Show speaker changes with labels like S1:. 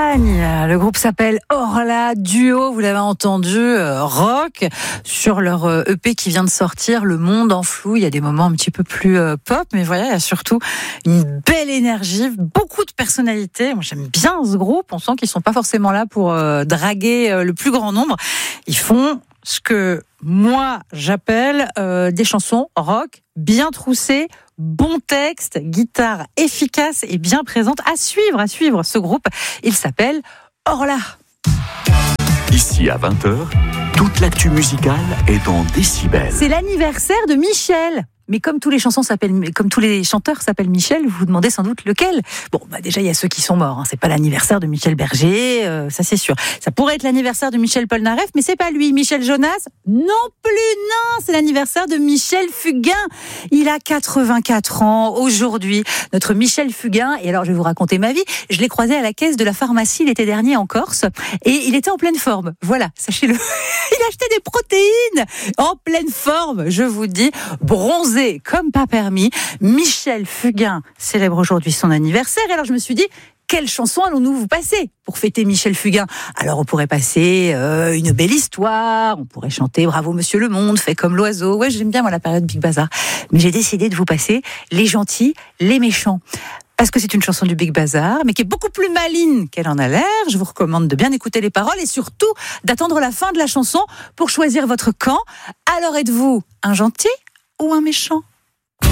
S1: d'Espagne. Le groupe s'appelle Orla, duo, vous l'avez entendu, rock, sur leur EP qui vient de sortir, Le Monde en flou. Il y a des moments un petit peu plus pop, mais voilà, il y a surtout une belle énergie, beaucoup de personnalité. Moi, j'aime bien ce groupe. On sent qu'ils sont pas forcément là pour draguer le plus grand nombre. Ils font ce que moi j'appelle des chansons rock bien troussées, bon texte, guitare efficace et bien présente. À suivre ce groupe. Il s'appelle Orla.
S2: Ici à 20h, toute l'actu musicale est dans Décibel.
S1: C'est l'anniversaire de Michel. Mais comme tous les chanteurs s'appellent Michel, vous vous demandez sans doute lequel. Bon, déjà il y a ceux qui sont morts. C'est pas l'anniversaire de Michel Berger, ça c'est sûr. Ça pourrait être l'anniversaire de Michel Polnareff, mais c'est pas lui. Michel Jonas, non plus, non. C'est l'anniversaire de Michel Fugain. Il a 84 ans aujourd'hui. Notre Michel Fugain. Et alors je vais vous raconter ma vie. Je l'ai croisé à la caisse de la pharmacie l'été dernier en Corse, et il était en pleine forme. Voilà, sachez-le. Il achetait des protéines en pleine forme. Je vous dis, bronzé comme pas permis. Michel Fugain célèbre aujourd'hui son anniversaire. Et alors je me suis dit, quelle chanson allons-nous vous passer pour fêter Michel Fugain? Alors on pourrait passer Une belle histoire, on pourrait chanter Bravo Monsieur le Monde, Fait comme l'oiseau. Ouais, j'aime bien moi la période Big Bazar. Mais j'ai décidé de vous passer Les gentils, les méchants. Parce que c'est une chanson du Big Bazar, mais qui est beaucoup plus maligne qu'elle en a l'air. Je vous recommande de bien écouter les paroles et surtout d'attendre la fin de la chanson pour choisir votre camp. Alors êtes-vous un gentil ou un méchant?